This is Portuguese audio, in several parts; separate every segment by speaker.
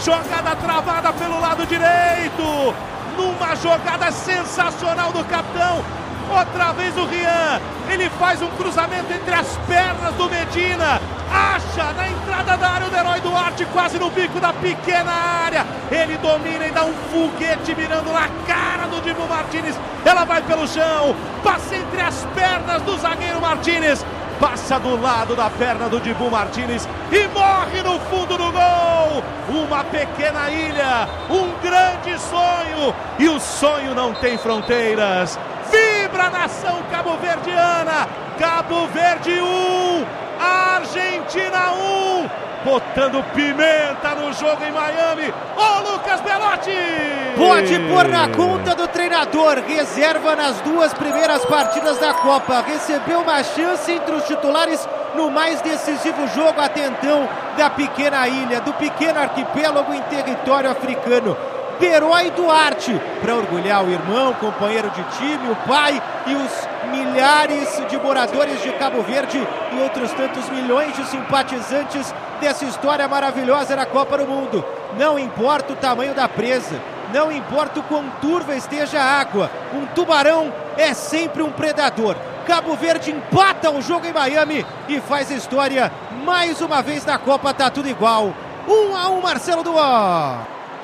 Speaker 1: jogada travada pelo lado direito, numa jogada sensacional do capitão. Outra vez o Rian, ele faz um cruzamento entre as pernas do Medina, acha na entrada da área o Herói Duarte, quase no bico da pequena área, ele domina e dá um foguete mirando na cara do Dibu Martínez, ela vai pelo chão, passa entre as pernas do zagueiro Martínez, passa do lado da perna do Dibu Martínez e morre no fundo do gol. Uma pequena ilha, um grande sonho, e o sonho não tem fronteiras. Vibra a nação cabo-verdiana, Cabo Verde 1, Argentina 1, botando pimenta no jogo em Miami. Ô Lucas Belotti!
Speaker 2: Pode pôr na conta do treinador, reserva nas 2 primeiras partidas da Copa, recebeu uma chance entre os titulares no mais decisivo jogo até então da pequena ilha, do pequeno arquipélago em território africano. Herói Duarte, para orgulhar o irmão, companheiro de time, o pai e os milhares de moradores de Cabo Verde e outros tantos milhões de simpatizantes dessa história maravilhosa da Copa do Mundo. Não importa o tamanho da presa, não importa o quão turva esteja a água, um tubarão é sempre um predador. Cabo Verde empata o jogo em Miami e faz história mais uma vez na Copa, tá tudo igual. 1-1, Marcelo Duó.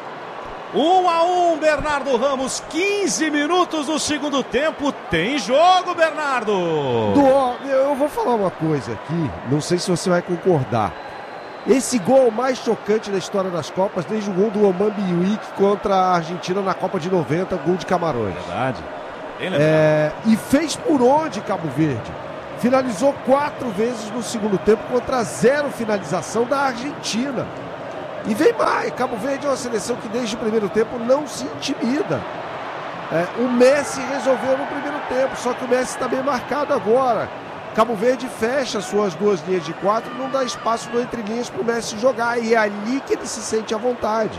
Speaker 1: 1-1, Bernardo Ramos, 15 minutos do segundo tempo, tem jogo, Bernardo!
Speaker 3: Duó, eu vou falar uma coisa aqui, não sei se você vai concordar. Esse gol é o mais chocante da história das Copas, desde o gol do Oman Biuik contra a Argentina na Copa de 90, gol de Camarões.
Speaker 1: Verdade.
Speaker 3: E fez por onde Cabo Verde? Finalizou 4 vezes no segundo tempo contra 0 finalização da Argentina. E vem mais, Cabo Verde é uma seleção que desde o primeiro tempo não se intimida. O Messi resolveu no primeiro tempo, só que o Messi está bem marcado agora. Cabo Verde fecha suas 2 linhas de 4, não dá espaço no entre linhas para o Messi jogar, e é ali que ele se sente à vontade.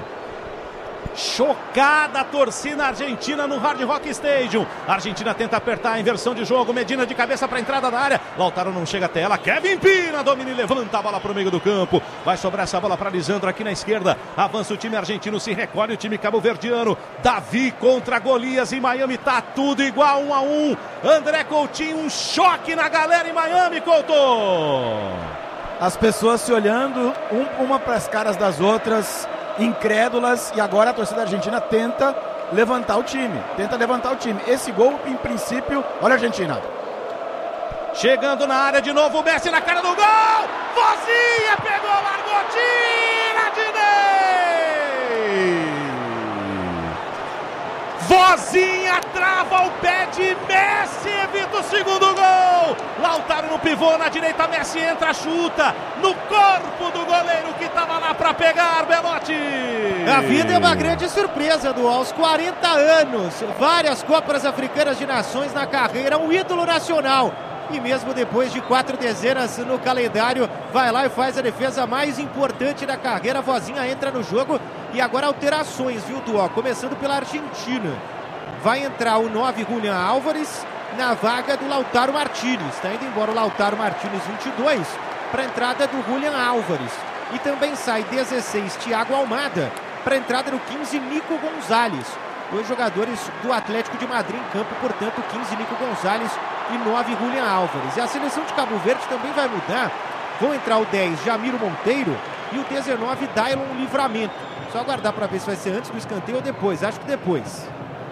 Speaker 1: Chocada a torcida argentina no Hard Rock Stadium. A Argentina tenta apertar a inversão de jogo. Medina de cabeça para a entrada da área. Lautaro não chega até ela. Kevin Pina domina e levanta a bola para o meio do campo. Vai sobrar essa bola para Lisandro aqui na esquerda. Avança o time argentino, se recolhe o time cabo-verdiano. Davi contra Golias em Miami. Tá tudo igual, 1-1. André Coutinho, um choque na galera em Miami, Couto.
Speaker 4: As pessoas se olhando uma para as caras das outras, incrédulas, e agora a torcida argentina tenta levantar o time. Esse gol, em princípio, olha a Argentina.
Speaker 1: Chegando na área de novo, o Messi na cara do gol. Vozinha pegou, largou, tira de Ney. Vozinha trava o pé de Messi, evita o segundo gol. Lautaro no pivô, na direita, Messi entra, chuta no corpo do goleiro que estava lá para pegar, Belotti.
Speaker 2: A vida é uma grande surpresa, aos 40 anos, várias Copas Africanas de Nações na carreira, um ídolo nacional. E mesmo depois de 4 dezenas no calendário, vai lá e faz a defesa mais importante da carreira. A Vozinha entra no jogo e agora alterações, viu, Duó? Começando pela Argentina. Vai entrar o 9, Julián Álvares, na vaga do Lautaro Martínez. Está indo embora o Lautaro Martínez, 22, para a entrada do Julián Álvares. E também sai 16, Thiago Almada, para a entrada do 15, Nico Gonzalez. 2 jogadores do Atlético de Madrid em campo, portanto, 15, Nico Gonzalez e 9, Julián Álvares. E a seleção de Cabo Verde também vai mudar. Vão entrar o 10, Jamiro Monteiro, e o 19, Dailon Livramento. Só aguardar para ver se vai ser antes do escanteio ou depois. Acho que depois.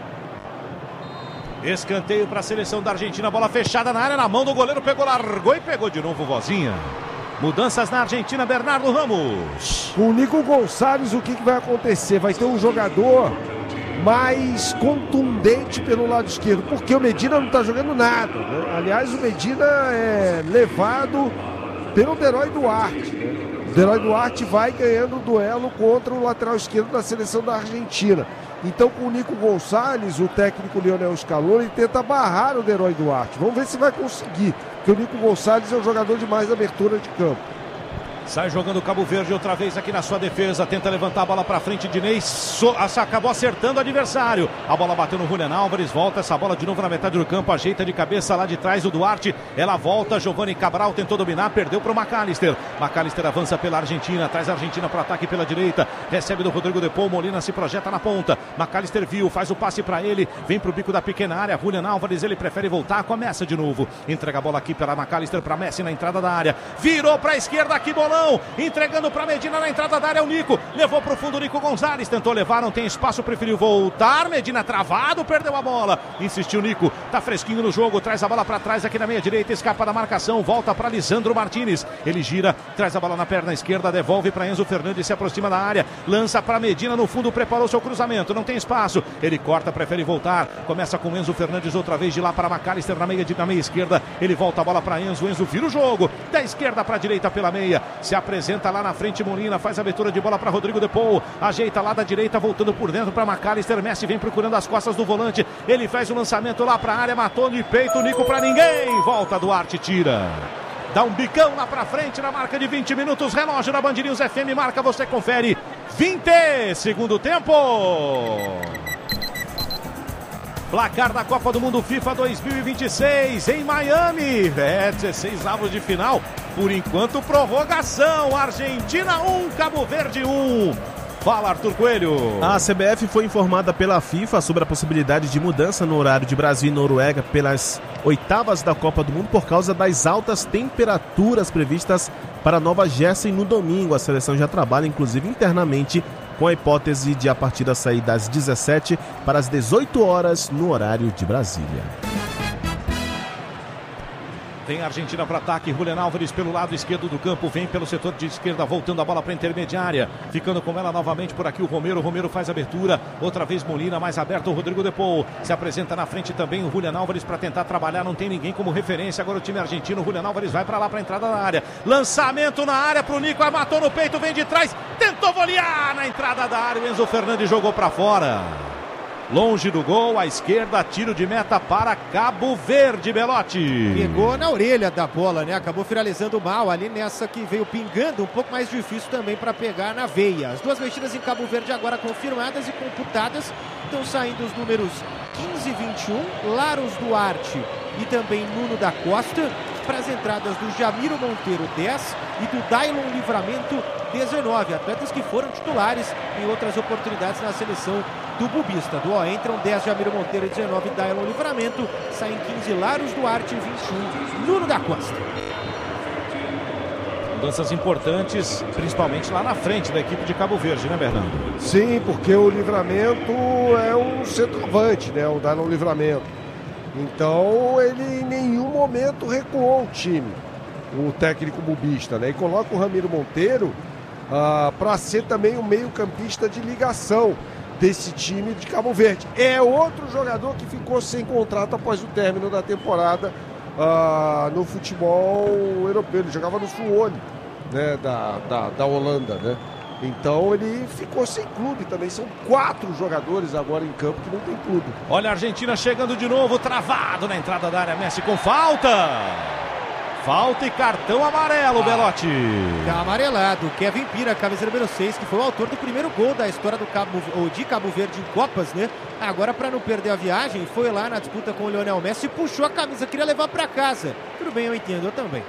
Speaker 1: Escanteio para a seleção da Argentina, bola fechada na área, na mão do goleiro, pegou, largou e pegou de novo Vozinha. Mudanças na Argentina, Bernardo Ramos.
Speaker 3: Com o Nico Gonçalves, o que vai acontecer? Vai ter um jogador mais contundente pelo lado esquerdo, porque o Medina não está jogando nada, né? Aliás, o Medina é levado pelo Herói Duarte, né? O Herói Duarte vai ganhando o duelo contra o lateral esquerdo da seleção da Argentina. Então, com o Nico Gonçalves, o técnico Lionel Scaloni tenta barrar o Herói Duarte. Vamos ver se vai conseguir, porque o Nico Gonçalves é um jogador de mais abertura de campo.
Speaker 1: Sai jogando o Cabo Verde outra vez aqui na sua defesa. Tenta levantar a bola para frente. Dinei acabou acertando o adversário. A bola bateu no Julián Álvares. Volta essa bola de novo na metade do campo. Ajeita de cabeça lá de trás o Duarte. Ela volta. Giovanni Cabral tentou dominar. Perdeu para o McAllister. McAllister avança pela Argentina. Traz a Argentina para o ataque pela direita. Recebe do Rodrigo De Paul. Molina se projeta na ponta. McAllister viu. Faz o passe para ele. Vem para o bico da pequena área. Julián Álvares. Ele prefere voltar. Começa de novo. Entrega a bola aqui para McAllister. Para Messi na entrada da área. Virou para a esquerda aqui. Bolão. Entregando para Medina na entrada da área, o Nico levou para o fundo, o Nico Gonzalez tentou levar, não tem espaço, preferiu voltar. Medina travado, perdeu a bola, insistiu Nico, tá fresquinho no jogo, traz a bola para trás aqui na meia direita, escapa da marcação, volta para Lisandro Martinez, ele gira, traz a bola na perna esquerda, devolve para Enzo Fernandes, se aproxima da área, lança para Medina no fundo, preparou seu cruzamento, não tem espaço, ele corta, prefere voltar, começa com Enzo Fernandes outra vez de lá para McAllister na meia esquerda, ele volta a bola para Enzo vira o jogo, da esquerda para a direita pela meia, se apresenta lá na frente Molina, faz a abertura de bola para Rodrigo De Paul, ajeita lá da direita, voltando por dentro para McAllister, Messi vem procurando as costas do volante, ele faz o lançamento lá para a área, matou de peito, Nico para ninguém, volta Duarte, tira. Dá um bicão lá pra frente na marca de 20 minutos, relógio da Band News FM, marca, você confere, 20, segundo tempo. Placar da Copa do Mundo FIFA 2026 em Miami. 16 avos de final. Por enquanto, prorrogação. Argentina 1, Cabo Verde 1. Fala, Arthur Coelho.
Speaker 5: A CBF foi informada pela FIFA sobre a possibilidade de mudança no horário de Brasil e Noruega pelas oitavas da Copa do Mundo por causa das altas temperaturas previstas para Nova Jersey no domingo. A seleção já trabalha, inclusive, internamente com a hipótese de a partida sair das 17 para as 18 horas no horário de Brasília.
Speaker 1: Vem a Argentina para ataque, Julián Álvares pelo lado esquerdo do campo, vem pelo setor de esquerda, voltando a bola para a intermediária, ficando com ela novamente por aqui o Romero faz a abertura, outra vez Molina, mais aberto o Rodrigo De Paul, se apresenta na frente também o Julián Álvares para tentar trabalhar, não tem ninguém como referência, agora o time argentino, o Julián Álvares vai para lá para a entrada da área, lançamento na área para o Nico, matou no peito, vem de trás, tentou volear na entrada da área, o Enzo Fernandes jogou para fora. Longe do gol, à esquerda, tiro de meta para Cabo Verde, Belotti.
Speaker 2: Pegou na orelha da bola, né? Acabou finalizando mal ali nessa que veio pingando, um pouco mais difícil também para pegar na veia. As duas mexidas em Cabo Verde agora confirmadas e computadas. Estão saindo os números 15 e 21, Laros Duarte e também Nuno da Costa. Para as entradas do Jamiro Monteiro, 10, e do Dailon Livramento, 19. Atletas que foram titulares em outras oportunidades na seleção do Bubista. Entram 10 Jamiro Monteiro e 19 Dailon Livramento. Saem 15 Laros Duarte e 21 Nuno da Costa.
Speaker 1: Mudanças importantes, principalmente lá na frente da equipe de Cabo Verde, né, Bernardo?
Speaker 3: Sim, porque o Livramento é um centroavante, né? O Dailon Livramento. Então ele em nenhum momento recuou o time, o técnico bubista, né? E coloca o Ramiro Monteiro para ser também o meio-campista de ligação desse time de Cabo Verde. É outro jogador que ficou sem contrato após o término da temporada no futebol europeu. Ele jogava no Suwon, né? da Holanda, né? Então ele ficou sem clube também. São 4 jogadores agora em campo que não tem clube.
Speaker 1: Olha a Argentina chegando de novo, travado na entrada da área. Messi com falta. Falta e cartão amarelo, Belotti.
Speaker 2: Tá amarelado. Kevin Pira, camisa número 6, que foi o autor do primeiro gol da história de Cabo Verde em Copas, né? Agora, para não perder a viagem, foi lá na disputa com o Lionel Messi e puxou a camisa, queria levar para casa. Tudo bem, eu entendo, eu também.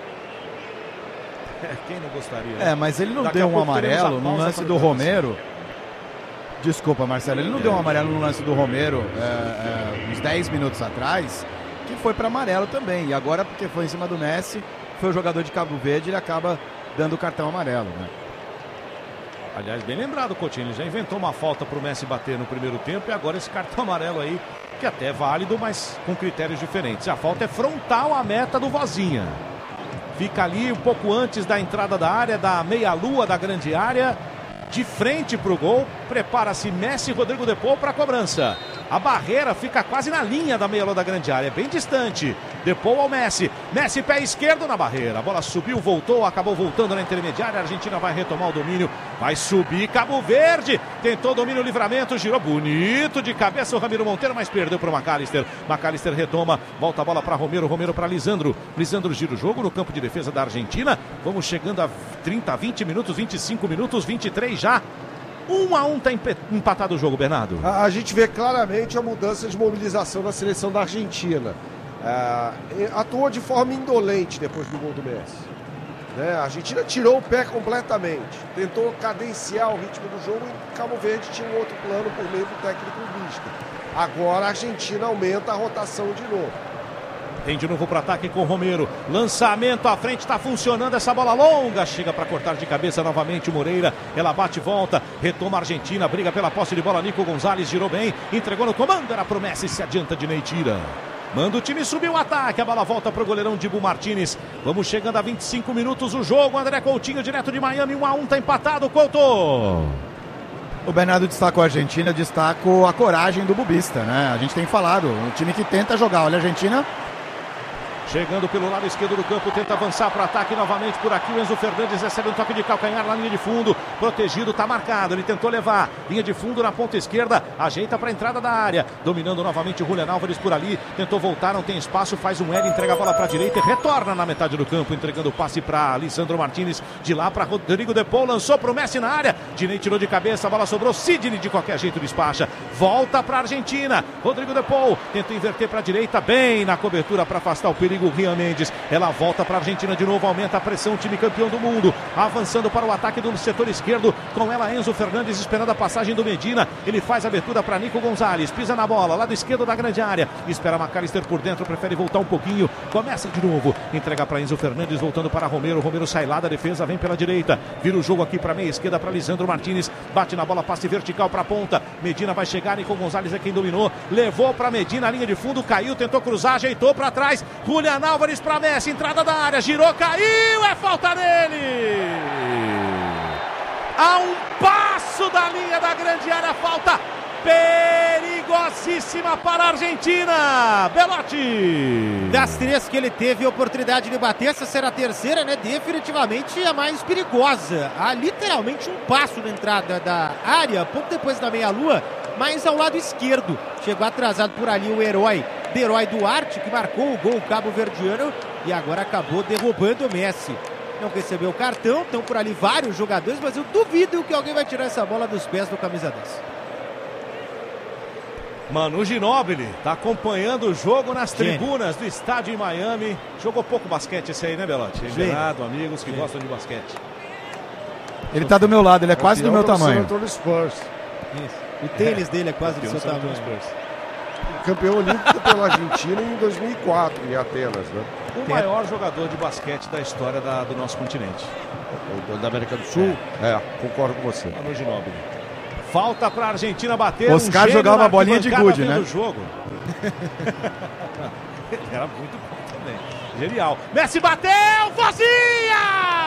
Speaker 1: Quem não gostaria?
Speaker 4: Mas ele não deu um amarelo no lance do Romero. Desculpa, Marcelo, ele não deu um amarelo no lance do Romero uns 10 minutos atrás, que foi para amarelo também. E agora, porque foi em cima do Messi, foi o jogador de Cabo Verde, ele acaba dando o cartão amarelo, né?
Speaker 1: Aliás, bem lembrado, Coutinho, ele já inventou uma falta para o Messi bater no primeiro tempo e agora esse cartão amarelo aí, que até é válido, mas com critérios diferentes. A falta é frontal à meta do Vozinha. Fica ali um pouco antes da entrada da área, da meia-lua da grande área, de frente para o gol. Prepara-se Messi e Rodrigo De Paul para a cobrança. A barreira fica quase na linha da meia-lua da grande área, bem distante. De Paul ao Messi. Messi, pé esquerdo na barreira. A bola subiu, voltou, acabou voltando na intermediária. A Argentina vai retomar o domínio. Vai subir Cabo Verde. Tentou o domínio, livramento, girou bonito de cabeça o Ramiro Monteiro, mas perdeu para o McAllister. McAllister retoma, volta a bola para Romero. Romero para Lisandro. Lisandro gira o jogo no campo de defesa da Argentina. Vamos chegando a 30, 20 minutos, 25 minutos, 23 já. 1-1 está empatado o jogo, Bernardo.
Speaker 3: A gente vê claramente a mudança de mobilização da seleção da Argentina. Atuou de forma indolente depois do gol do Messi. A Argentina tirou o pé completamente. Tentou cadenciar o ritmo do jogo e Cabo Verde tinha um outro plano por meio do técnico Lisca. Agora a Argentina aumenta a rotação de novo.
Speaker 1: Tem de novo para ataque com o Romero. Lançamento à frente, está funcionando essa bola longa. Chega para cortar de cabeça novamente o Moreira. Ela bate e volta. Retoma a Argentina. Briga pela posse de bola. Nico Gonzalez girou bem. Entregou no comando. Era pro Messi. Se adianta de Ney, tira. Manda o time subir o ataque. A bola volta pro goleirão Dibu Martínez. Vamos chegando a 25 minutos o jogo. André Coutinho direto de Miami. 1-1, tá empatado. Couto.
Speaker 4: O Bernardo destacou a Argentina. Destaco a coragem do bubista, né? A gente tem falado. Um time que tenta jogar. Olha a Argentina.
Speaker 1: Chegando pelo lado esquerdo do campo, tenta avançar para o ataque novamente por aqui. O Enzo Fernandes recebe um toque de calcanhar na linha de fundo. Protegido, está marcado. Ele tentou levar. Linha de fundo na ponta esquerda. Ajeita para a entrada da área. Dominando novamente o Julián Álvares por ali. Tentou voltar, não tem espaço. Faz um L, entrega a bola para a direita e retorna na metade do campo. Entregando o passe para Lisandro Martínez. De lá para Rodrigo De Paul. Lançou para o Messi na área. Dinei tirou de cabeça. A bola sobrou. Sidney de qualquer jeito despacha. Volta para a Argentina. Rodrigo De Paul. Tenta inverter para a direita. Bem na cobertura para afastar o perigo. Rian Mendes, ela volta para a Argentina de novo, aumenta a pressão, time campeão do mundo, avançando para o ataque do setor esquerdo, com ela Enzo Fernandes esperando a passagem do Medina, ele faz a abertura para Nico Gonzalez, pisa na bola, lado esquerdo da grande área, espera McAllister por dentro, prefere voltar um pouquinho, começa de novo, entrega para Enzo Fernandes, voltando para Romero, Romero sai lá da defesa, vem pela direita, vira o jogo aqui para meia esquerda para Lisandro Martínez, bate na bola, passe vertical para a ponta, Medina vai chegar, Nico Gonzalez é quem dominou, levou para Medina, a linha de fundo, caiu, tentou cruzar, ajeitou para trás, Julián Álvares para Messi, entrada da área, girou, caiu, é falta nele! A um passo da linha da grande área, falta perigosíssima para a Argentina. Belotti.
Speaker 2: Das três que ele teve a oportunidade de bater, essa será a terceira, né? Definitivamente a mais perigosa. Há literalmente um passo na entrada da área, pouco depois da meia-lua, mas ao lado esquerdo. Chegou atrasado por ali o herói Duarte, que marcou o gol cabo-verdiano e agora acabou derrubando o Messi. Não recebeu o cartão, estão por ali vários jogadores, mas eu duvido que alguém vai tirar essa bola dos pés do camisa 10.
Speaker 1: Manu Ginóbili está acompanhando o jogo nas tribunas do estádio em Miami. Jogou pouco basquete esse aí, né, Belotti? Bernardo, amigos que gostam de basquete.
Speaker 4: Ele está do meu lado, ele é quase do meu tamanho.
Speaker 2: Isso. O tênis dele é quase do seu tamanho.
Speaker 3: Campeão olímpico pela Argentina em 2004, em Atenas, né?
Speaker 1: O maior jogador de basquete da história do nosso continente.
Speaker 3: Da América do Sul? Concordo com você.
Speaker 1: Manu Ginóbili. Falta para a Argentina bater.
Speaker 4: Oscar jogava uma bolinha de gude, né?
Speaker 1: Jogo. Ele era muito bom também. Genial. Messi bateu, Fozinha!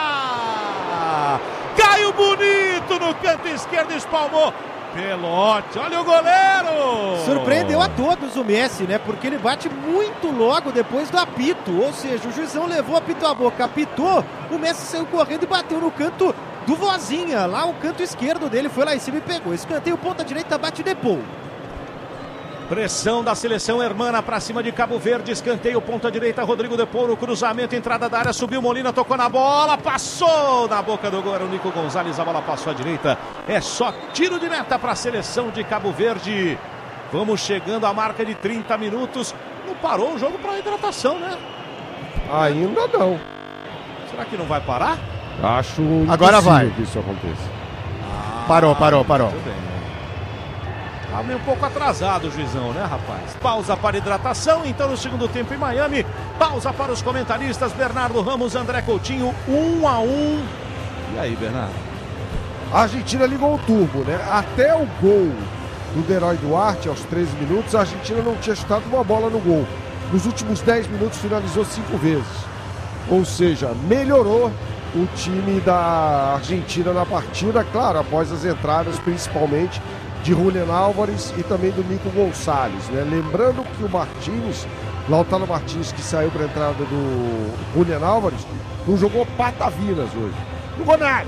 Speaker 1: Caiu bonito no canto esquerdo, espalmou. Belotti, olha o goleiro!
Speaker 2: Surpreendeu a todos o Messi, né? Porque ele bate muito logo depois do apito. Ou seja, o juizão levou o apito à boca, apitou, o Messi saiu correndo e bateu no canto do Vozinha. Lá o canto esquerdo dele foi lá em cima e pegou. Escanteio, ponta direita, bate De Paul.
Speaker 1: Pressão da seleção hermana para cima de Cabo Verde, escanteio, ponta direita, Rodrigo De Paul, no cruzamento, entrada da área, subiu Molina, tocou na bola, passou na boca do gol, era o Nico Gonzalez, a bola passou à direita, é só tiro de meta para a seleção de Cabo Verde. Vamos chegando à marca de 30 minutos, não parou o jogo para hidratação, né?
Speaker 3: Ainda não.
Speaker 1: Será que não vai parar?
Speaker 3: Acho
Speaker 4: agora vai
Speaker 3: que isso aconteça.
Speaker 4: Parou.
Speaker 1: Muito bem. Tá meio um pouco atrasado o juizão, né, rapaz? Pausa para hidratação, então no segundo tempo em Miami. Pausa para os comentaristas Bernardo Ramos, André Coutinho, 1-1. E aí, Bernardo?
Speaker 3: A Argentina ligou o turbo, né? Até o gol do Herói Duarte, aos 13 minutos, a Argentina não tinha chutado uma bola no gol. Nos últimos 10 minutos finalizou 5 vezes. Ou seja, melhorou o time da Argentina na partida, claro, após as entradas principalmente de Julián Álvares e também do Nico Gonzalez, né? Lembrando que o Martínez Lautaro Martins, que saiu para a entrada do Julián Álvares, não jogou patavinas hoje. Não jogou nada.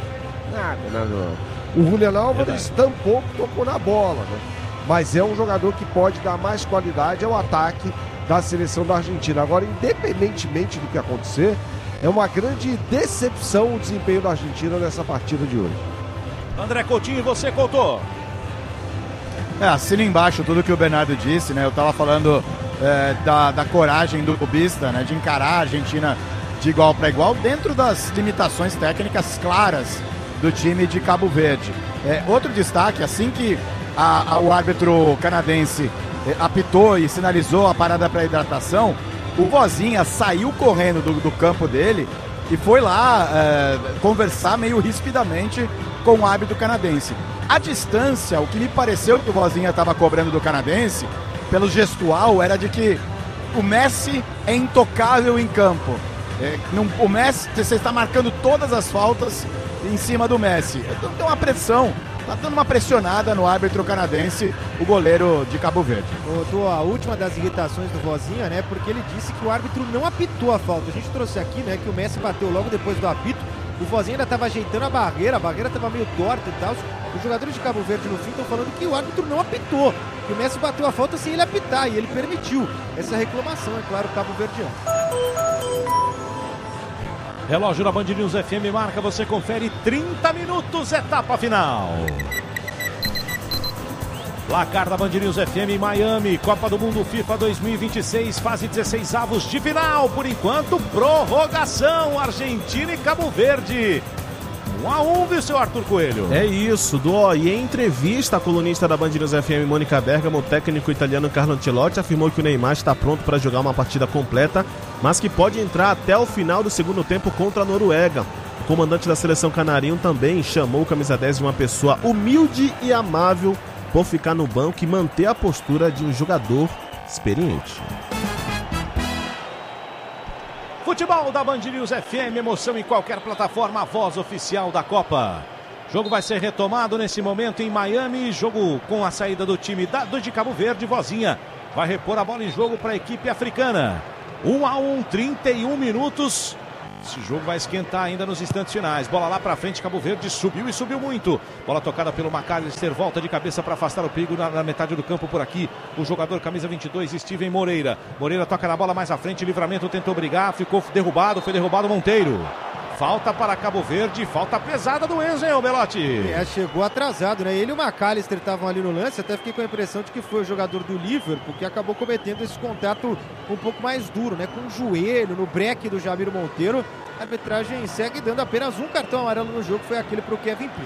Speaker 3: O Julián Álvares tampouco tocou na bola, né? Mas é um jogador que pode dar mais qualidade ao ataque da seleção da Argentina. Agora, independentemente do que acontecer, é uma grande decepção o desempenho da Argentina nessa partida de hoje.
Speaker 1: André Coutinho, e você, Couto?
Speaker 4: Assina embaixo tudo que o Bernardo disse, né? Eu tava falando da coragem do clubista, né? De encarar a Argentina de igual para igual, dentro das limitações técnicas claras do time de Cabo Verde. Outro destaque, assim que o árbitro canadense apitou e sinalizou a parada para hidratação, o Vozinha saiu correndo do campo dele e foi lá conversar meio rispidamente com o árbitro canadense. A distância, o que me pareceu que o Vozinha estava cobrando do canadense, pelo gestual, era de que o Messi é intocável em campo. O Messi, você está marcando todas as faltas em cima do Messi. Então tem uma pressão, está dando uma pressionada no árbitro canadense, o goleiro de Cabo Verde.
Speaker 2: A última das irritações do Vozinha, né? Porque ele disse que o árbitro não apitou a falta. A gente trouxe aqui, né, que o Messi bateu logo depois do apito. O Vozinha ainda estava ajeitando a barreira estava meio torta e tal. Os jogadores de Cabo Verde no fim estão falando que o árbitro não apitou, que o Messi bateu a falta sem ele apitar, e ele permitiu essa reclamação, é claro, Cabo Verdeano.
Speaker 1: Relógio da Band News FM marca, você confere 30 minutos, etapa final. Placar da Band News FM em Miami, Copa do Mundo FIFA 2026, fase 16avos de final. Por enquanto, prorrogação, Argentina e Cabo Verde. 1-1, viu, seu Arthur Coelho?
Speaker 5: É isso, e em entrevista, a colunista da Band News FM, Mônica Bergamo, o técnico italiano Carlo Ancelotti, afirmou que o Neymar está pronto para jogar uma partida completa, mas que pode entrar até o final do segundo tempo contra a Noruega. O comandante da seleção canarinho também chamou o camisa 10 de uma pessoa humilde e amável por ficar no banco e manter a postura de um jogador experiente.
Speaker 1: Futebol da Band News FM, emoção em qualquer plataforma, a voz oficial da Copa. Jogo vai ser retomado nesse momento em Miami, jogo com a saída do time de Cabo Verde. Vozinha vai repor a bola em jogo para a equipe africana. 1-1, 31 minutos. Esse jogo vai esquentar ainda nos instantes finais. Bola lá pra frente, Cabo Verde subiu e subiu muito. Bola tocada pelo McAllister, volta de cabeça para afastar o perigo na metade do campo por aqui. O jogador camisa 22, Steven Moreira. Moreira toca na bola mais à frente, Livramento tentou brigar, ficou derrubado, foi derrubado Monteiro. Falta para Cabo Verde, falta pesada do Enzo, hein, Belotti?
Speaker 2: Chegou atrasado, né? Ele e o McAllister estavam ali no lance, até fiquei com a impressão de que foi o jogador do Liverpool que acabou cometendo esse contato um pouco mais duro, né? Com o joelho, no breque do Jamiro Monteiro. A arbitragem segue dando apenas um cartão amarelo no jogo, foi aquele para o Kevin Pino.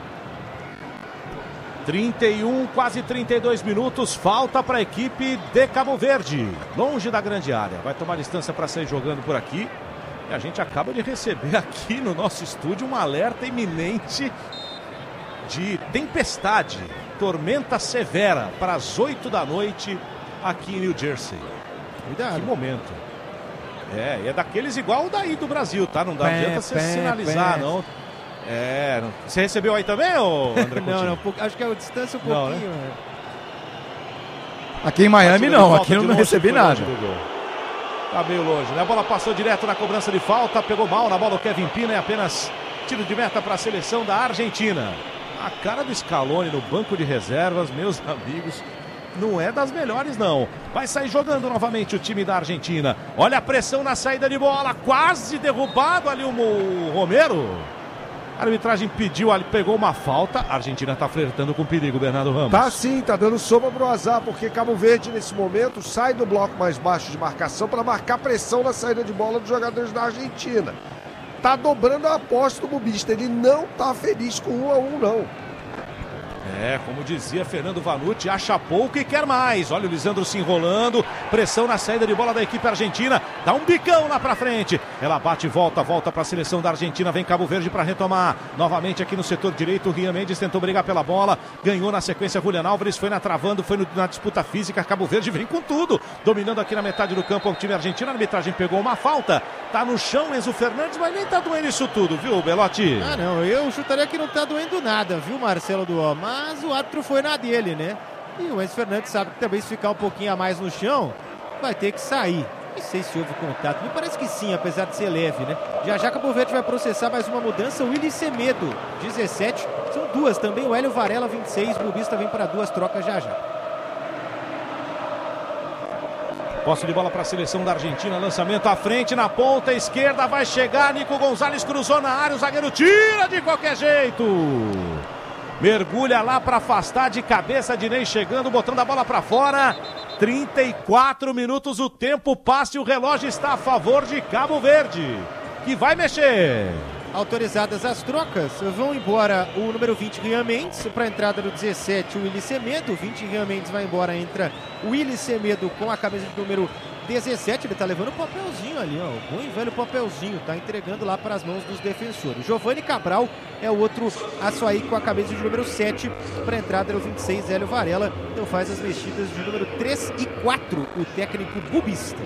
Speaker 1: 31, quase 32 minutos, falta para a equipe de Cabo Verde, longe da grande área. Vai tomar distância para sair jogando por aqui. E a gente acaba de receber aqui no nosso estúdio um alerta iminente de tempestade, tormenta severa para as 8 da noite aqui em New Jersey.
Speaker 2: Cuidado.
Speaker 1: Que momento. É daqueles igual o daí do Brasil, tá? Não adianta você sinalizar, não. Você recebeu aí também, ô André Coutinho?
Speaker 2: Não, acho que é a distância um pouquinho.
Speaker 1: Não, né?
Speaker 4: Aqui em Miami não, aqui eu não recebi nada.
Speaker 1: Tá meio longe, né? A bola passou direto na cobrança de falta, pegou mal na bola o Kevin Pina, é apenas tiro de meta para a seleção da Argentina. A cara do Scaloni no banco de reservas, meus amigos, não é das melhores não. Vai sair jogando novamente o time da Argentina. Olha a pressão na saída de bola, quase derrubado ali o Romero. A arbitragem pediu ali, pegou uma falta. A Argentina tá flertando com perigo, Bernardo Ramos.
Speaker 3: Tá sim, tá dando sopa pro azar, porque Cabo Verde nesse momento sai do bloco mais baixo de marcação para marcar pressão na saída de bola dos jogadores da Argentina. Tá dobrando a aposta do bubista, ele não tá feliz com 1-1 não.
Speaker 1: Como dizia Fernando Vanucci, acha pouco e quer mais. Olha o Lisandro se enrolando, pressão na saída de bola da equipe argentina, dá um bicão lá pra frente. Ela bate e volta pra seleção da Argentina, vem Cabo Verde pra retomar. Novamente aqui no setor direito, o Rian Mendes tentou brigar pela bola, ganhou na sequência Julián Álvares, foi travando, foi na disputa física. Cabo Verde vem com tudo, dominando aqui na metade do campo o time argentino. A arbitragem pegou uma falta, tá no chão Enzo Fernandes, mas nem tá doendo isso tudo, viu, Belotti?
Speaker 2: Não, eu chutaria que não tá doendo nada, viu, Marcelo Duó? Mas o árbitro foi na dele, né? E o Enzo Fernandes sabe que também se ficar um pouquinho a mais no chão, vai ter que sair. Não sei se houve contato, me parece que sim, apesar de ser leve, né? Já Cabo Verde vai processar mais uma mudança. O Willy Semedo, 17, são duas também. O Hélio Varela, 26, Bubista vem para duas trocas já.
Speaker 1: Posse de bola para a seleção da Argentina, lançamento à frente, na ponta esquerda, vai chegar, Nico Gonzalez cruzou na área, o zagueiro tira de qualquer jeito. Mergulha lá para afastar de cabeça, Dinei chegando, botando a bola para fora. 34 minutos, o tempo passa e o relógio está a favor de Cabo Verde, que vai mexer.
Speaker 2: Autorizadas as trocas, vão embora o número 20, Rian Mendes, para a entrada do 17, o Willy Semedo. 20, Rian Mendes vai embora, entra o Willy Semedo com a camisa de número 17, ele tá levando o papelzinho ali, ó, o bom e velho papelzinho, tá entregando lá para as mãos dos defensores. Giovanni Cabral é o outro Açaí com a camisa de número 7, para a entrada do 26, Hélio Varela. Então faz as mexidas de número 3 e 4, o técnico Bubista.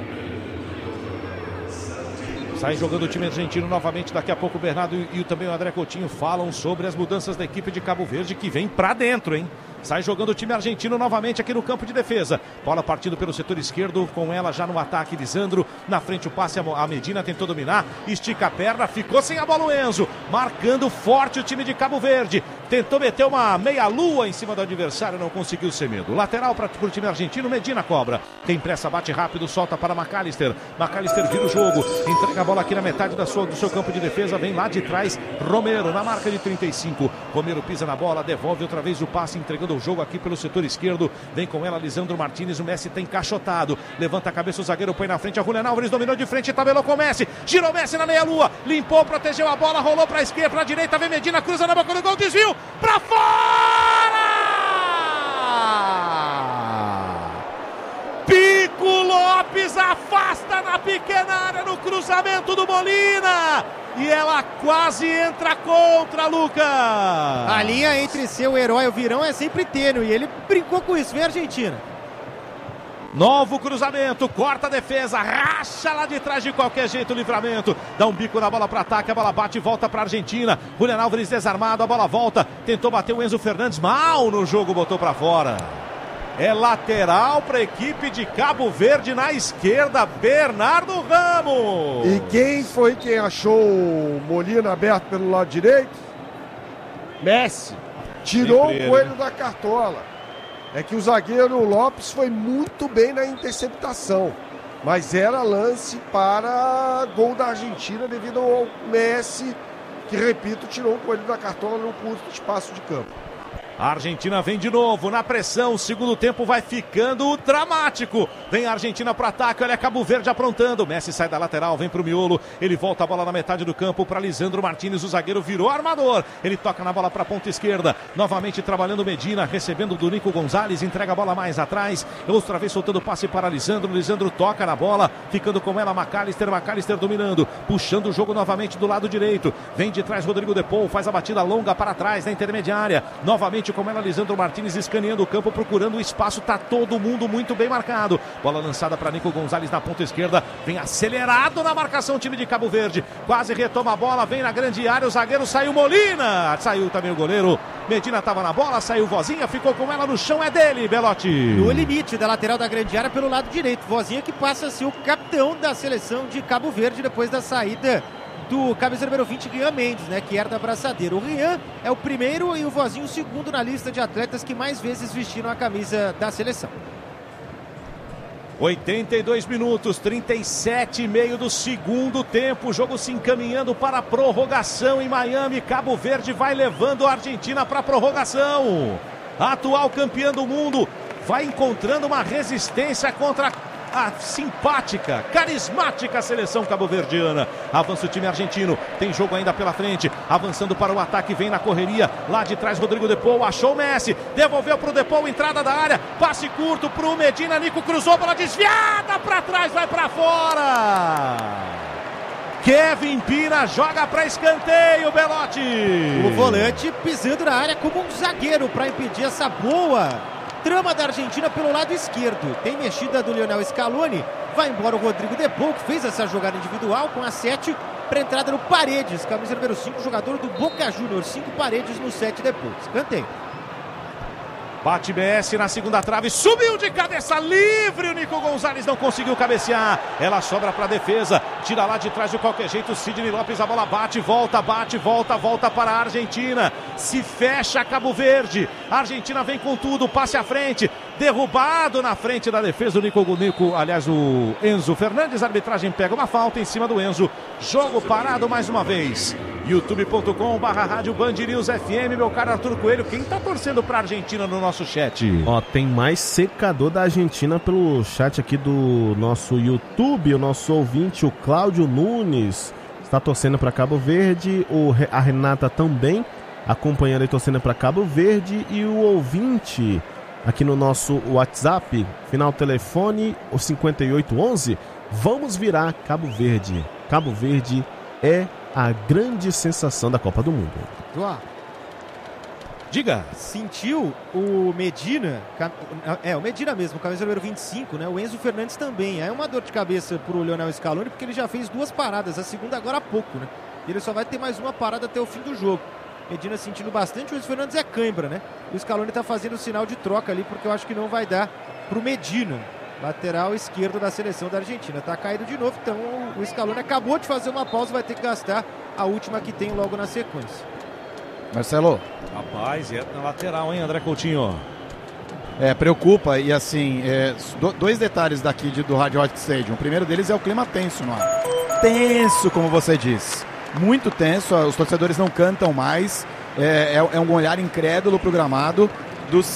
Speaker 1: Sai jogando o time argentino novamente, daqui a pouco o Bernardo e também o André Coutinho falam sobre as mudanças da equipe de Cabo Verde, que vem pra dentro, hein? Sai jogando o time argentino novamente aqui no campo de defesa. Bola partindo pelo setor esquerdo, com ela já no ataque, Lisandro. Na frente o passe, a Medina tentou dominar, estica a perna, ficou sem a bola o Enzo. Marcando forte o time de Cabo Verde. Tentou meter uma meia-lua em cima do adversário, não conseguiu ser medo. Lateral para o time argentino, Medina cobra. Tem pressa, bate rápido, solta para McAllister. McAllister vira o jogo, entrega a bola aqui na metade do seu campo de defesa. Vem lá de trás, Romero na marca de 35. Romero pisa na bola, devolve outra vez o passe, entregando o jogo aqui pelo setor esquerdo. Vem com ela Lisandro Martinez, o Messi tá encaixotado. Levanta a cabeça, o zagueiro põe na frente, a Julián Álvares dominou de frente, tabelou com o Messi. Girou o Messi na meia-lua, limpou, protegeu a bola, rolou pra esquerda, pra direita, vem Medina, cruza na boca do gol, desvio, pra fora! Pico Lopes afasta na pequena área no cruzamento do Molina. E ela quase entra contra, Lucas.
Speaker 2: A linha entre seu herói e o Virão é sempre tênue. E ele brincou com isso, vem a Argentina.
Speaker 1: Novo cruzamento, corta a defesa, racha lá de trás de qualquer jeito o Livramento. Dá um bico na bola para ataque, a bola bate e volta para a Argentina. Julián Álvares desarmado, a bola volta. Tentou bater o Enzo Fernandes, mal no jogo, botou para fora. É lateral para a equipe de Cabo Verde na esquerda, Bernardo Ramos.
Speaker 3: E quem foi quem achou o Molina aberto pelo lado direito? Messi. Tirou o coelho da cartola. É que o zagueiro Lopes foi muito bem na interceptação. Mas era lance para gol da Argentina devido ao Messi, que, repito, tirou o coelho da cartola num curto espaço de campo.
Speaker 1: A Argentina vem de novo na pressão, o segundo tempo vai ficando dramático. Vem a Argentina para ataque, olha Cabo Verde aprontando. Messi sai da lateral, vem para o miolo, ele volta a bola na metade do campo para Lisandro Martinez, o zagueiro virou armador. Ele toca na bola para a ponta esquerda, novamente trabalhando Medina, recebendo do Nico Gonzalez, entrega a bola mais atrás, outra vez soltando o passe para Lisandro, Lisandro toca na bola, ficando com ela McAllister dominando, puxando o jogo novamente do lado direito. Vem de trás Rodrigo De Paul, faz a batida longa para trás na intermediária, novamente com ela Lisandro Martinez escaneando o campo, procurando o espaço, tá todo mundo muito bem marcado. Bola lançada para Nico Gonzalez na ponta esquerda, vem acelerado na marcação o time de Cabo Verde, quase retoma a bola, vem na grande área, o zagueiro saiu Molina, saiu também o goleiro, Medina estava na bola, saiu Vozinha, ficou com ela no chão, é dele, Belotti.
Speaker 2: No limite da lateral da grande área pelo lado direito, Vozinha que passa a ser o capitão da seleção de Cabo Verde depois da saída do camisa número 20, Rian Mendes, né, que era da braçadeira. O Rian é o primeiro e o Vozinho o segundo na lista de atletas que mais vezes vestiram a camisa da seleção.
Speaker 1: 82 minutos, 37,5 do segundo tempo, o jogo se encaminhando para a prorrogação em Miami. Cabo Verde vai levando a Argentina para a prorrogação. A atual campeã do mundo vai encontrando uma resistência contra a simpática, carismática seleção cabo-verdiana. Avança o time argentino, tem jogo ainda pela frente, avançando para o ataque, vem na correria, lá de trás Rodrigo De Paul, achou o Messi, devolveu para o De Paul, entrada da área, passe curto para o Medina, Nico cruzou, bola desviada para trás, vai para fora. Kevin Pina joga para escanteio, Belotti.
Speaker 2: O volante pisando na área como um zagueiro para impedir essa boa trama da Argentina pelo lado esquerdo. Tem mexida do Lionel Scaloni. Vai embora o Rodrigo De Paul, que fez essa jogada individual com a 7 para entrada no Paredes, camisa número 5, jogador do Boca Juniors. 5 Paredes no 7 depois. Canteio.
Speaker 1: Bate BS na segunda trave, subiu de cabeça livre, o Nico Gonzalez não conseguiu cabecear, ela sobra para a defesa, tira lá de trás de qualquer jeito, o Sidney Lopes, a bola bate, volta para a Argentina, se fecha Cabo Verde, a Argentina vem com tudo, passe à frente, derrubado na frente da defesa do o Enzo Fernandes, a arbitragem pega uma falta em cima do Enzo, jogo parado mais uma vez. youtube.com/rádio Band News FM, meu caro Arthur Coelho, quem tá torcendo pra Argentina no nosso chat?
Speaker 5: Ó, tem mais secador da Argentina pelo chat aqui do nosso YouTube, o nosso ouvinte, o Cláudio Nunes, está torcendo pra Cabo Verde, a Renata também acompanhando e torcendo pra Cabo Verde, e o ouvinte aqui no nosso WhatsApp, final telefone, o 5811, vamos virar Cabo Verde. Cabo Verde é a grande sensação da Copa do Mundo.
Speaker 1: Diga.
Speaker 2: Sentiu o Medina, o Medina mesmo, camisa número 25, né? O Enzo Fernandes também. É uma dor de cabeça pro Lionel Scaloni, porque ele já fez 2 paradas, a segunda agora há pouco, né? E ele só vai ter mais uma parada até o fim do jogo. Medina sentindo bastante, o Enzo Fernandes é cãibra, né? O Scaloni tá fazendo o sinal de troca ali, porque eu acho que não vai dar pro Medina, lateral esquerdo da seleção da Argentina. Tá caído de novo, então o Scaloni acabou de fazer uma pausa, vai ter que gastar a última que tem logo na sequência.
Speaker 4: Marcelo.
Speaker 1: Rapaz, é na lateral, hein, André Coutinho?
Speaker 4: Preocupa, e assim, 2 detalhes daqui do Rádio Rock Stadium. O primeiro deles é o clima tenso no ar. Tenso, como você diz. Muito tenso, os torcedores não cantam mais, é um olhar incrédulo pro gramado dos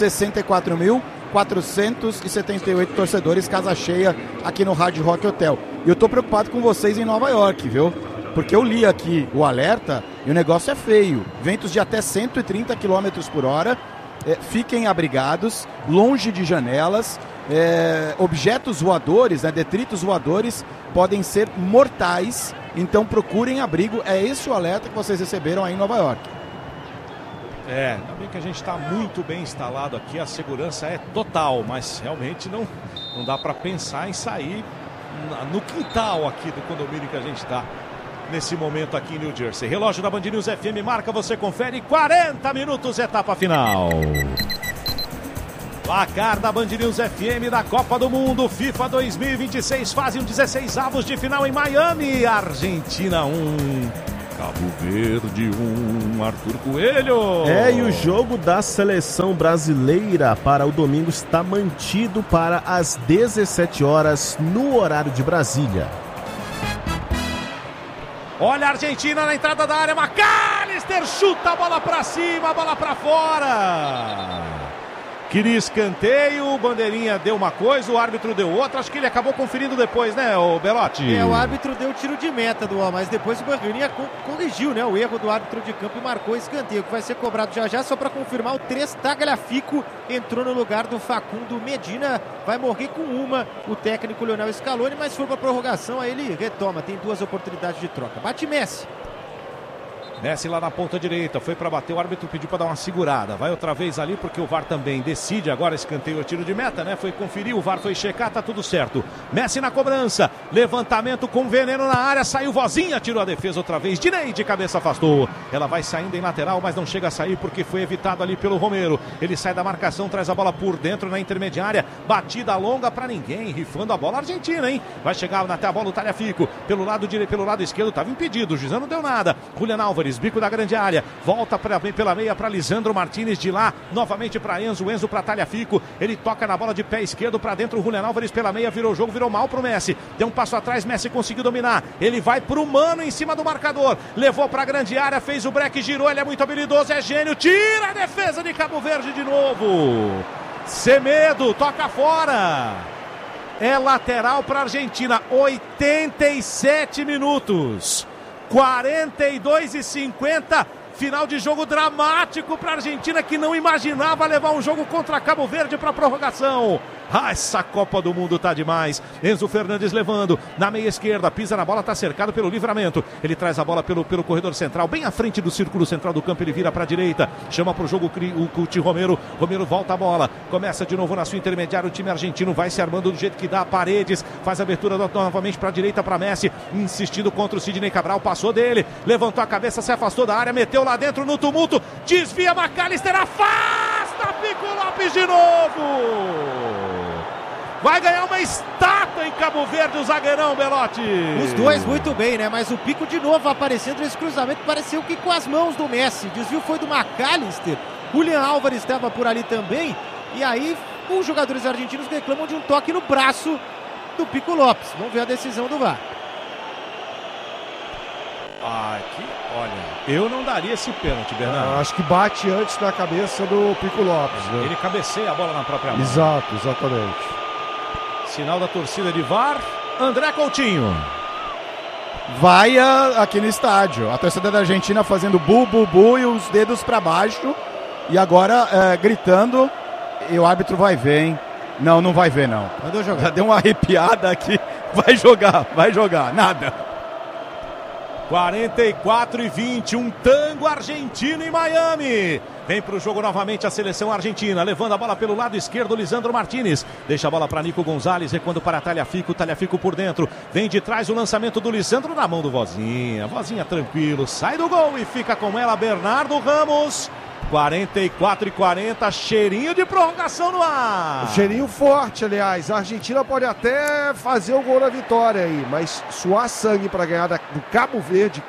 Speaker 4: 64.478 torcedores, casa cheia aqui no Hard Rock Hotel. E eu tô preocupado com vocês em Nova York, viu? Porque eu li aqui o alerta e o negócio é feio. Ventos de até 130 km por hora, fiquem abrigados, longe de janelas, objetos voadores, né, detritos voadores podem ser mortais. Então procurem abrigo, é esse o alerta que vocês receberam aí em Nova York.
Speaker 1: Ainda bem que a gente está muito bem instalado aqui, a segurança é total, mas realmente não dá para pensar em sair no quintal aqui do condomínio que a gente está nesse momento aqui em New Jersey. Relógio da Band News FM marca, você confere, 40 minutos, etapa final. Placar da Band News FM da Copa do Mundo FIFA 2026, fase 16avos de final em Miami. Argentina 1, Cabo Verde 1, Arthur Coelho.
Speaker 5: E o jogo da seleção brasileira para o domingo está mantido para as 17 horas no horário de Brasília.
Speaker 1: Olha a Argentina na entrada da área, McAllister chuta a bola para cima, a bola para fora. Queria escanteio, o bandeirinha deu uma coisa, o árbitro deu outra, acho que ele acabou conferindo depois, né, o Belotti?
Speaker 2: O árbitro deu tiro de meta mas depois o bandeirinha corrigiu, né, o erro do árbitro de campo e marcou escanteio, que vai ser cobrado já, só para confirmar, o 3 Tagliafico entrou no lugar do Facundo Medina, vai morrer com uma, o técnico Lionel Scaloni, mas se for para prorrogação, aí ele retoma, tem 2 oportunidades de troca. Bate Messi.
Speaker 1: Messi lá na ponta direita, foi para bater, o árbitro pediu para dar uma segurada, vai outra vez ali porque o VAR também decide agora, escanteio, tiro de meta, né, foi conferir, o VAR foi checar, tá tudo certo. Messi na cobrança, levantamento com veneno na área, saiu Vozinha, tirou a defesa outra vez, de cabeça afastou, ela vai saindo em lateral, mas não chega a sair porque foi evitado ali pelo Romero, ele sai da marcação, traz a bola por dentro na intermediária, batida longa para ninguém, rifando a bola Argentina, hein, vai chegar até a bola o Tagliafico, pelo lado direito, pelo lado esquerdo, estava impedido, o juiz não deu nada, Julián Álvares, bico da grande área, volta pela meia para Lisandro Martínez, de lá novamente para Enzo para Tagliafico, ele toca na bola de pé esquerdo para dentro, o Julián Álvares pela meia, virou o jogo, virou mal pro Messi, deu um passo atrás, Messi conseguiu dominar, ele vai pro Mano em cima do marcador, levou para a grande área, fez o break, girou, ele é muito habilidoso, é gênio, tira a defesa de Cabo Verde de novo, Semedo, toca fora, é lateral para a Argentina, 87 minutos, 42:50, final de jogo dramático para a Argentina, que não imaginava levar um jogo contra Cabo Verde para prorrogação. Essa Copa do Mundo tá demais. Enzo Fernandes levando na meia esquerda, pisa na bola, tá cercado pelo Livramento. Ele traz a bola pelo corredor central, bem à frente do círculo central do campo, ele vira para a direita, chama pro jogo o Cuti Romero. Romero volta a bola, começa de novo na sua intermediária, o time argentino vai se armando do jeito que dá. Paredes faz a abertura novamente para a direita, para Messi, insistindo contra o Sidney Cabral, passou dele, levantou a cabeça, se afastou da área, meteu lá dentro no tumulto, desvia McAllister, afasta Pico Lopes de novo! Vai ganhar uma estátua em Cabo Verde o zagueirão, Belotti.
Speaker 2: Os dois muito bem, né? Mas o Pico de novo aparecendo nesse cruzamento, pareceu que com as mãos do Messi. Desvio foi do McAllister. Julián Álvares estava por ali também. E aí os jogadores argentinos reclamam de um toque no braço do Pico Lopes. Vamos ver a decisão do VAR.
Speaker 1: Aqui, olha, eu não daria esse pênalti, Bernardo.
Speaker 3: Acho que bate antes na cabeça do Pico Lopes, né?
Speaker 1: Ele cabeceia a bola na própria mão.
Speaker 3: Exato, exatamente.
Speaker 1: Sinal da torcida de VAR, André Coutinho.
Speaker 4: Vai aqui no estádio. A torcida da Argentina fazendo bu, bu, bu e os dedos para baixo. E agora gritando. E o árbitro vai ver, hein? Não, não vai ver, não.
Speaker 2: Mandou jogar.
Speaker 4: Já deu uma arrepiada aqui. Vai jogar. Nada.
Speaker 1: 44-20, um tango argentino em Miami. Vem para o jogo novamente a seleção argentina, levando a bola pelo lado esquerdo, Lisandro Martínez. Deixa a bola para Nico Gonzalez, recuando para Tagliafico, Tagliafico por dentro. Vem de trás o lançamento do Lisandro na mão do Vozinha. Vozinha tranquilo, sai do gol e fica com ela Bernardo Ramos. 44-40, cheirinho de prorrogação no ar.
Speaker 3: Cheirinho forte, aliás. A Argentina pode até fazer o gol na vitória aí, mas suar sangue para ganhar do Cabo Verde,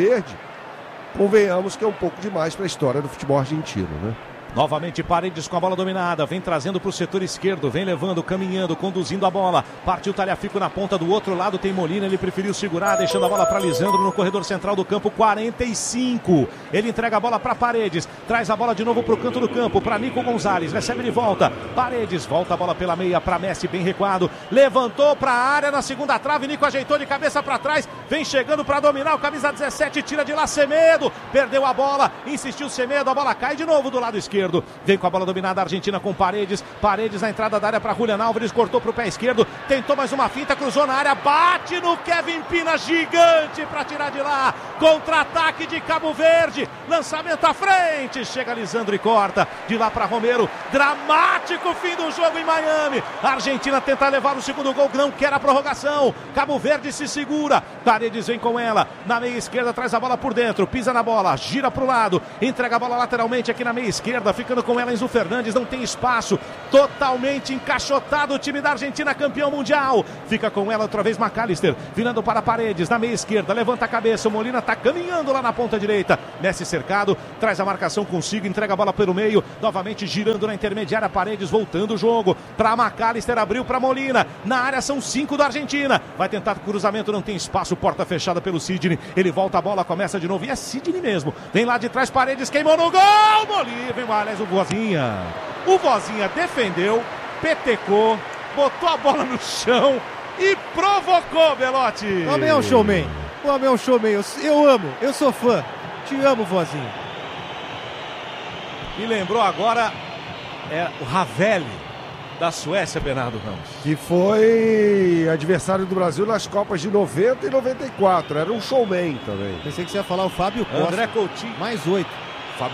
Speaker 3: convenhamos que é um pouco demais para a história do futebol argentino, né?
Speaker 1: Novamente Paredes com a bola dominada, vem trazendo para o setor esquerdo, vem levando, caminhando, conduzindo a bola. Partiu o Tagliafico na ponta, do outro lado tem Molina, ele preferiu segurar, deixando a bola para Lisandro no corredor central do campo, 45. Ele entrega a bola para Paredes, traz a bola de novo para o canto do campo, para Nico Gonzalez, recebe de volta. Paredes, volta a bola pela meia para Messi, bem recuado, levantou para a área na segunda trave, Nico ajeitou de cabeça para trás, vem chegando para dominar, o camisa 17 tira de lá Semedo, perdeu a bola, insistiu Semedo, a bola cai de novo do lado esquerdo. Vem com a bola dominada a Argentina com Paredes na entrada da área para Julián Álvares, cortou para o pé esquerdo, tentou mais uma finta, cruzou na área, bate no Kevin Pina, gigante para tirar de lá, contra-ataque de Cabo Verde, lançamento à frente, chega Lisandro e corta, de lá para Romero, dramático fim do jogo em Miami. A Argentina tenta levar o segundo gol, não quer a prorrogação, Cabo Verde se segura, Paredes vem com ela, na meia esquerda traz a bola por dentro, pisa na bola, gira para o lado, entrega a bola lateralmente aqui na meia esquerda, ficando com ela Enzo Fernandes, não tem espaço, totalmente encaixotado o time da Argentina, campeão mundial, fica com ela outra vez McAllister, virando para Paredes, na meia esquerda, levanta a cabeça, o Molina está caminhando lá na ponta direita, Messi cercado, traz a marcação consigo, entrega a bola pelo meio, novamente girando na intermediária, Paredes voltando o jogo, para McAllister, abriu para Molina, na área são 5 da Argentina, vai tentar cruzamento, não tem espaço, porta fechada pelo Sidney, ele volta a bola, começa de novo, e é Sidney mesmo, vem lá de trás, Paredes queimou no gol, Molina, vem aliás o Vozinha defendeu, petecou, botou a bola no chão e provocou, Belotti.
Speaker 2: O homem é um showman, eu amo, eu sou fã, te amo, Vozinha.
Speaker 1: E lembrou agora o Ravelli da Suécia, Bernardo Ramos,
Speaker 3: que foi adversário do Brasil nas Copas de 90 e 94, era um showman também.
Speaker 2: Pensei que você ia falar o Fábio Costa.
Speaker 1: André Coutinho.
Speaker 2: Mais 8.
Speaker 1: Fábio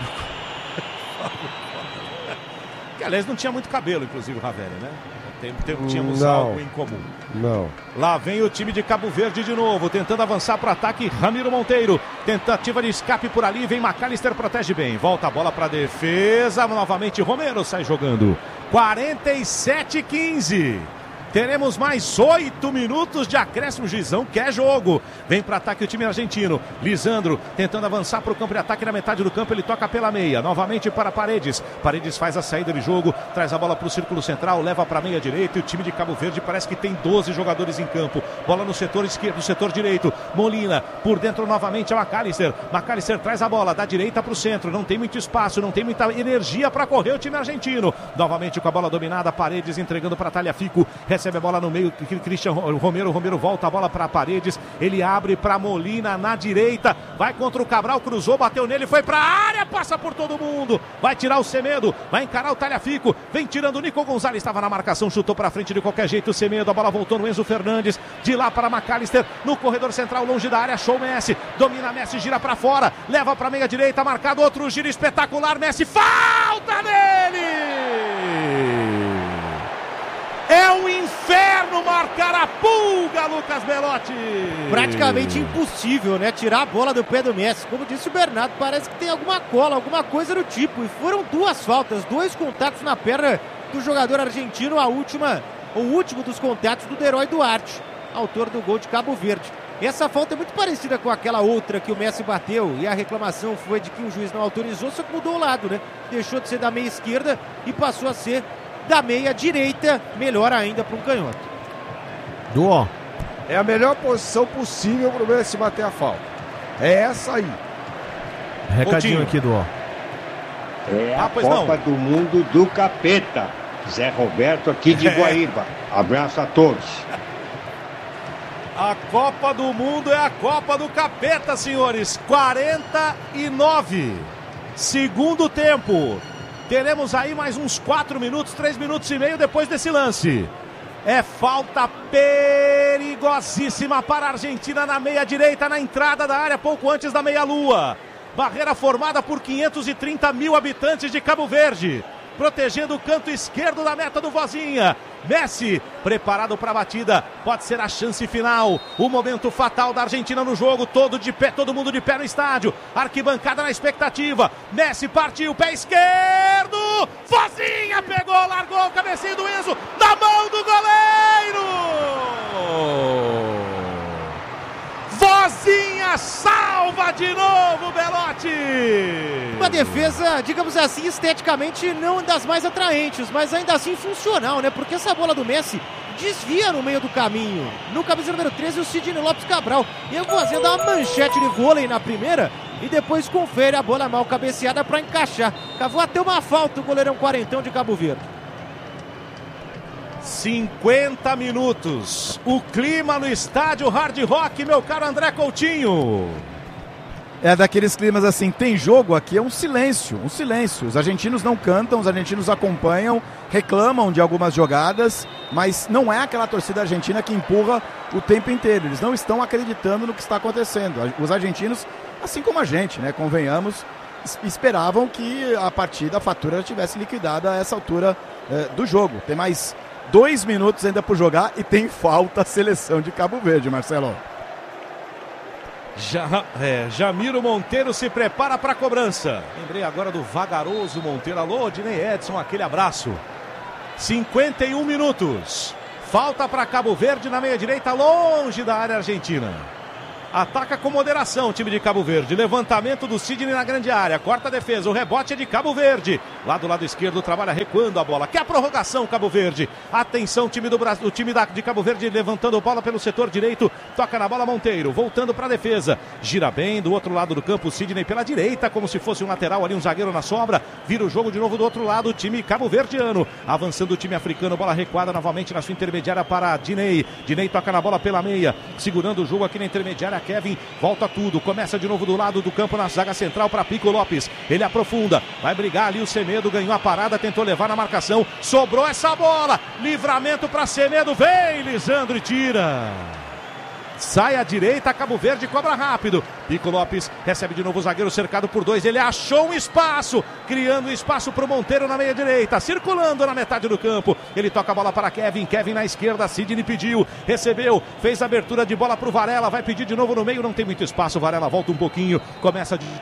Speaker 1: que aliás não tinha muito cabelo, inclusive o Ravelli, né? Tínhamos algo em comum.
Speaker 3: Não.
Speaker 1: Lá vem o time de Cabo Verde de novo, tentando avançar para o ataque, Ramiro Monteiro, tentativa de escape por ali, vem McAllister, protege bem, volta a bola para a defesa, novamente Romero sai jogando, 47-15. Teremos mais 8 minutos de acréscimo, Gizão quer jogo. Vem para ataque o time argentino. Lisandro tentando avançar para o campo de ataque na metade do campo. Ele toca pela meia. Novamente para Paredes. Paredes faz a saída de jogo. Traz a bola para o círculo central. Leva para a meia direita. E o time de Cabo Verde parece que tem 12 jogadores em campo. Bola no setor esquerdo, setor direito. Molina por dentro novamente é o McAllister. McAllister traz a bola da direita para o centro. Não tem muito espaço, não tem muita energia para correr o time argentino. Novamente com a bola dominada. Paredes entregando para Tagliafico. Recebe a bola no meio, Christian Romero volta a bola para Paredes, ele abre para Molina na direita, vai contra o Cabral, cruzou, bateu nele, foi para a área, passa por todo mundo, vai tirar o Semedo, vai encarar o Tagliafico, vem tirando o Nico Gonzalez, estava na marcação, chutou para frente de qualquer jeito o Semedo, a bola voltou no Enzo Fernandes, de lá para McAllister, no corredor central, longe da área, achou Messi, domina Messi, gira para fora, leva para a meia direita, marcado outro giro espetacular, Messi, falta nele! É um inferno, Marcos colocar a pulga, Lucas Belotti.
Speaker 2: Praticamente impossível, né? Tirar a bola do pé do Messi. Como disse o Bernardo, parece que tem alguma cola, alguma coisa do tipo. E foram 2 faltas, 2 contatos na perna do jogador argentino. O último dos contatos do Deroy Duarte, autor do gol de Cabo Verde. Essa falta é muito parecida com aquela outra que o Messi bateu, e a reclamação foi de que o juiz não autorizou, só que mudou o lado, né? Deixou de ser da meia esquerda e passou a ser da meia direita, melhor ainda para um canhoto.
Speaker 5: Duó.
Speaker 3: É a melhor posição possível para o Messi bater a falta. É essa aí.
Speaker 5: Recadinho aqui, Duó.
Speaker 6: É a Copa do Mundo do Capeta. Zé Roberto aqui de Guaíba. Abraço a todos.
Speaker 1: A Copa do Mundo é a Copa do Capeta, senhores. 49. Segundo tempo. Teremos aí mais uns 4 minutos, 3 minutos e meio depois desse lance. É falta perigosíssima para a Argentina na meia direita, na entrada da área, pouco antes da meia-lua. Barreira formada por 530 mil habitantes de Cabo Verde, protegendo o canto esquerdo da meta do Vozinha. Messi, preparado para a batida, pode ser a chance final, o momento fatal da Argentina no jogo, todo mundo de pé no estádio, arquibancada na expectativa. Messi partiu, pé esquerdo, Vozinha pegou, largou o cabecinho do Enzo, na mão do goleiro! Vozinha salva de novo, Belotti!
Speaker 2: Uma defesa, digamos assim, esteticamente não das mais atraentes, mas ainda assim funcional, né? Porque essa bola do Messi desvia no meio do caminho. No camisa número 13, o Sidney Lopes Cabral. E o Vozinha dá uma manchete de vôlei na primeira e depois confere a bola mal cabeceada para encaixar. Cavou até uma falta o goleirão quarentão de Cabo Verde.
Speaker 1: 50 minutos. O clima no estádio Hard Rock, meu caro André Coutinho.
Speaker 4: É daqueles climas assim, tem jogo aqui, é um silêncio. Os argentinos não cantam, os argentinos acompanham, reclamam de algumas jogadas, mas não é aquela torcida argentina que empurra o tempo inteiro. Eles não estão acreditando no que está acontecendo. Os argentinos, assim como a gente, né, convenhamos, esperavam que a partida, a fatura tivesse liquidada a essa altura do jogo. Tem mais 2 minutos ainda por jogar e tem falta a seleção de Cabo Verde, Marcelo.
Speaker 1: Jamiro Monteiro se prepara para a cobrança. Lembrei agora do vagaroso Monteiro. Alô, Dinei Edson, aquele abraço. 51 minutos. Falta para Cabo Verde na meia direita, longe da área argentina. Ataca com moderação o time de Cabo Verde. Levantamento do Sidney na grande área. Corta a defesa. O rebote é de Cabo Verde. Lá do lado esquerdo trabalha recuando a bola. Quer a prorrogação, Cabo Verde. Atenção, time do Brasil, o time de Cabo Verde levantando a bola pelo setor direito. Toca na bola Monteiro. Voltando para a defesa. Gira bem do outro lado do campo. Sidney pela direita, como se fosse um lateral ali, um zagueiro na sobra. Vira o jogo de novo do outro lado. O time cabo-verdiano. Avançando o time africano. Bola recuada novamente na sua intermediária para Dinei. Dinei toca na bola pela meia. Segurando o jogo aqui na intermediária. Kevin volta tudo, começa de novo do lado do campo na zaga central para Pico Lopes, ele aprofunda, vai brigar ali o Semedo, ganhou a parada, tentou levar na marcação, sobrou essa bola, livramento para Semedo, vem Lisandro e tira. Sai à direita, Cabo Verde cobra rápido. Pico Lopes recebe de novo o zagueiro cercado por 2. Ele achou um espaço, criando espaço para o Monteiro na meia direita, circulando na metade do campo. Ele toca a bola para Kevin. Kevin na esquerda, Sidney pediu, recebeu, fez a abertura de bola para o Varela. Vai pedir de novo no meio, não tem muito espaço. Varela volta um pouquinho, começa de...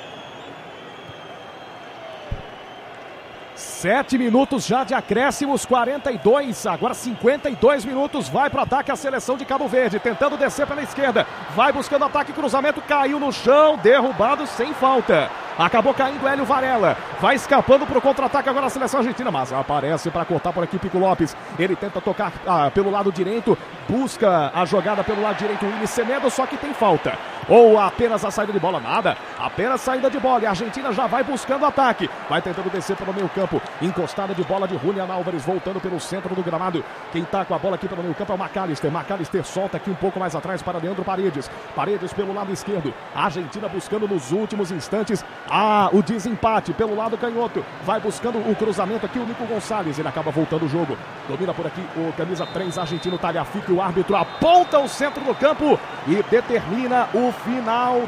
Speaker 7: 7 minutos já de acréscimos, 42, agora 52 minutos, vai para o ataque a seleção de Cabo Verde, tentando descer pela esquerda, vai buscando ataque, cruzamento, caiu no chão, derrubado sem falta. Acabou caindo Hélio Varela, vai escapando para o contra-ataque agora a seleção argentina, mas aparece para cortar por aqui Pico Lopes. Ele tenta tocar pelo lado direito, busca a jogada pelo lado direito, o Willi Semedo, só que tem falta. Ou apenas a saída de bola, nada, apenas saída de bola e a Argentina já vai buscando ataque, vai tentando descer pelo meio campo, encostada de bola de Julián Álvares, voltando pelo centro do gramado. Quem está com a bola aqui pelo meio campo é o McAllister. McAllister solta aqui um pouco mais atrás para Leandro Paredes. Paredes pelo lado esquerdo. A Argentina buscando nos últimos instantes o desempate pelo lado canhoto. Vai buscando o cruzamento aqui o Nico Gonçalves. Ele acaba voltando o jogo. Domina por aqui o camisa 3 argentino Tagliafico. O árbitro aponta o centro do campo e determina o final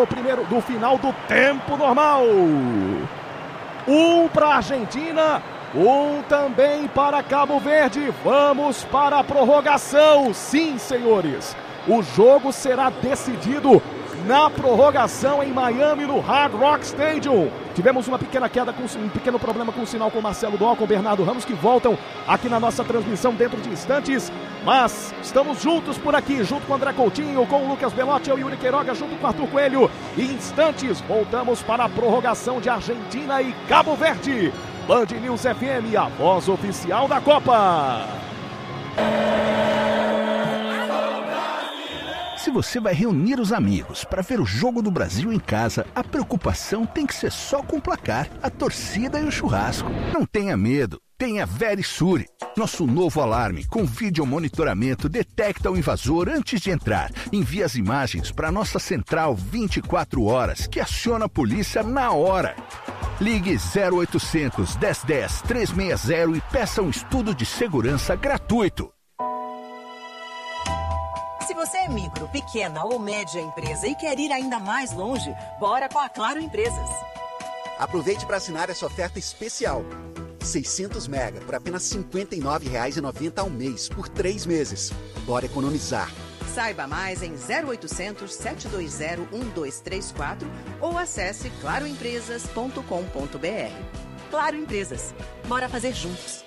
Speaker 7: do final do tempo normal. 1 para a Argentina, Um também para Cabo Verde. Vamos para a prorrogação. Sim, senhores. O jogo será decidido na prorrogação em Miami, no Hard Rock Stadium. Tivemos uma pequena queda, um pequeno problema com o sinal com o Marcelo Dó, com o Bernardo Ramos, que voltam aqui na nossa transmissão dentro de instantes. Mas estamos juntos por aqui, junto com o André Coutinho, com o Lucas Belotti, eu e o Yuri Queiroga, junto com o Arthur Coelho. Em instantes, voltamos para a prorrogação de Argentina e Cabo Verde. Band News FM, a voz oficial da Copa.
Speaker 8: Se você vai reunir os amigos para ver o Jogo do Brasil em casa, a preocupação tem que ser só com o placar, a torcida e o churrasco. Não tenha medo, tenha Verisure. Nosso novo alarme com vídeo monitoramento detecta o invasor antes de entrar. Envia as imagens para nossa central 24 horas, que aciona a polícia na hora. Ligue 0800 1010 360 e peça um estudo de segurança gratuito.
Speaker 9: Se você é micro, pequena ou média empresa e quer ir ainda mais longe, bora com a Claro Empresas.
Speaker 10: Aproveite para assinar essa oferta especial. 600 mega por apenas R$ 59,90 ao mês, por 3 meses. Bora economizar.
Speaker 9: Saiba mais em 0800 720 1234 ou acesse claroempresas.com.br. Claro Empresas. Bora fazer juntos.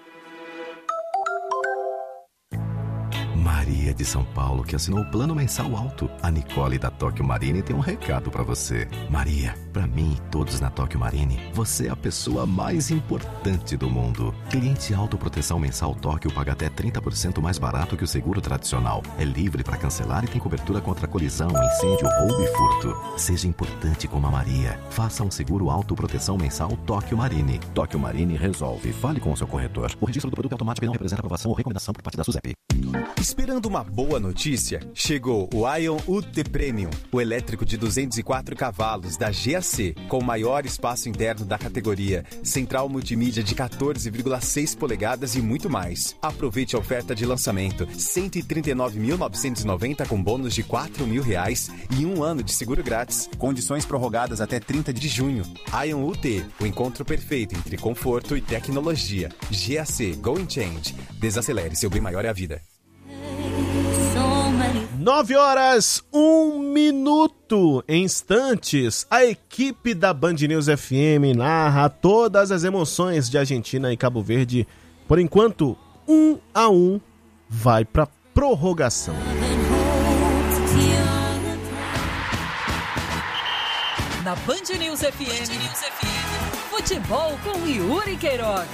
Speaker 11: Maria de São Paulo, que assinou o plano mensal alto. A Nicole da Tóquio Marine tem um recado pra você. Maria, pra mim e todos na Tóquio Marine, você é a pessoa mais importante do mundo. Cliente autoproteção mensal Tóquio paga até 30% mais barato que o seguro tradicional. É livre para cancelar e tem cobertura contra colisão, incêndio, roubo e furto. Seja importante como a Maria. Faça um seguro autoproteção mensal Tóquio Marine. Tóquio Marine resolve. Fale com o seu corretor. O registro do produto automático não representa aprovação ou recomendação por parte da SUSEP.
Speaker 12: Esperando uma boa notícia? Chegou o Ion UT Premium, o elétrico de 204 cavalos da GAC, com o maior espaço interno da categoria, central multimídia de 14,6 polegadas e muito mais. Aproveite a oferta de lançamento, R$ 139.990 com bônus de R$ 4.000 e 1 ano de seguro grátis. Condições prorrogadas até 30 de junho. Ion UT, o encontro perfeito entre conforto e tecnologia. GAC, Go and Change. Desacelere, seu bem maior é a vida.
Speaker 5: 9h01. Em instantes, a equipe da Band News FM narra todas as emoções de Argentina e Cabo Verde. Por enquanto, 1-1 vai para prorrogação.
Speaker 13: Na Band News FM, futebol com Yuri Queiroga.